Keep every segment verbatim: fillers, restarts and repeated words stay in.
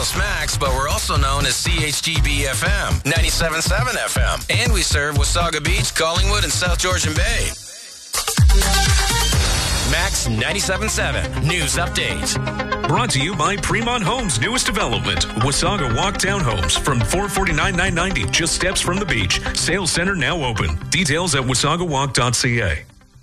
host Max, but we're also known as C H G B F M, ninety-seven point seven F M. And we serve Wasaga Beach, Collingwood, and South Georgian Bay. Max ninety-seven point seven News Update. Brought to you by Fremont Homes' newest development, Wasaga Walk Townhomes, from four forty-nine nine ninety, just steps from the beach. Sales center now open. Details at wasaga walk dot c a.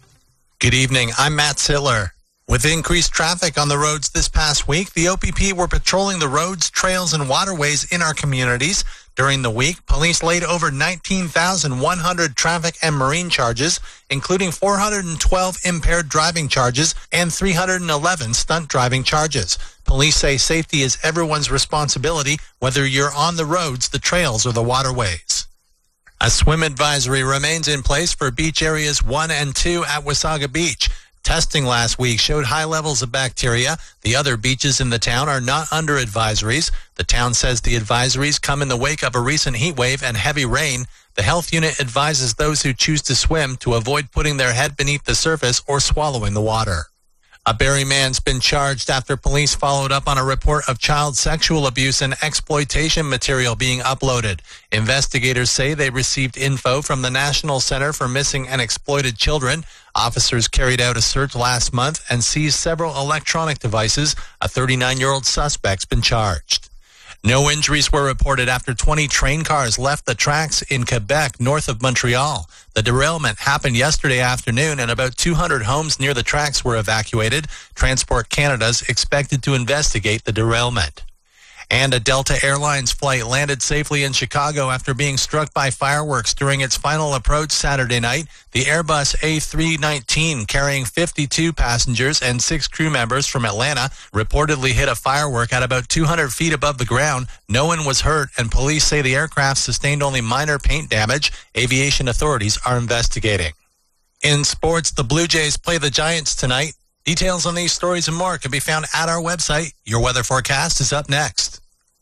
Good evening. I'm Matt Sittler. With increased traffic on the roads this past week, the O P P were patrolling the roads, trails, and waterways in our communities. During the week, police laid over nineteen thousand one hundred traffic and marine charges, including four hundred twelve impaired driving charges and three hundred eleven stunt driving charges. Police say safety is everyone's responsibility, whether you're on the roads, the trails, or the waterways. A swim advisory remains in place for beach areas one and two at Wasaga Beach. Testing last week showed high levels of bacteria. The other beaches in the town are not under advisories. The town says the advisories come in the wake of a recent heat wave and heavy rain. The health unit advises those who choose to swim to avoid putting their head beneath the surface or swallowing the water. A Barrie man's been charged after police followed up on a report of child sexual abuse and exploitation material being uploaded. Investigators say they received info from the National Center for Missing and Exploited Children. Officers carried out a search last month and seized several electronic devices. A thirty-nine-year-old suspect's been charged. No injuries were reported after twenty train cars left the tracks in Quebec, north of Montreal. The derailment happened yesterday afternoon, and about two hundred homes near the tracks were evacuated. Transport Canada's expected to investigate the derailment. And a Delta Airlines flight landed safely in Chicago after being struck by fireworks during its final approach Saturday night. The Airbus A three nineteen, carrying fifty-two passengers and six crew members from Atlanta, reportedly hit a firework at about two hundred feet above the ground. No one was hurt, and police say the aircraft sustained only minor paint damage. Aviation authorities are investigating. In sports, the Blue Jays play the Giants tonight. Details on these stories and more can be found at our website. Your weather forecast is up next.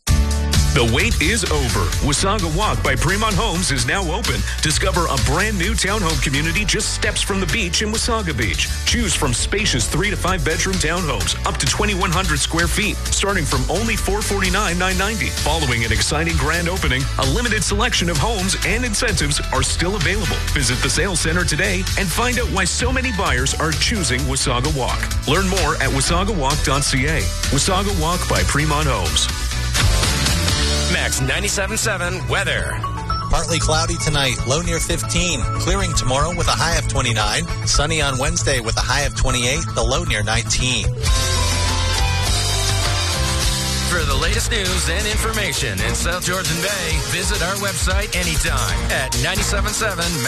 The wait is over. Wasaga Walk by Fremont Homes is now open. Discover a brand new townhome community just steps from the beach in Wasaga Beach. Choose from spacious three to five bedroom townhomes up to twenty-one hundred square feet, starting from only four forty-nine nine ninety. Following an exciting grand opening, a limited selection of homes and incentives are still available. Visit the sales center today and find out why so many buyers are choosing Wasaga Walk. Learn more at wasaga walk dot c a. Wasaga Walk by Fremont Homes. Max ninety-seven point seven weather. Partly cloudy tonight, low near fifteen. Clearing tomorrow with a high of twenty-nine. Sunny on Wednesday with a high of twenty-eight, the low near nineteen. For the latest news and information in South Georgian Bay, visit our website anytime at ninety-seven point seven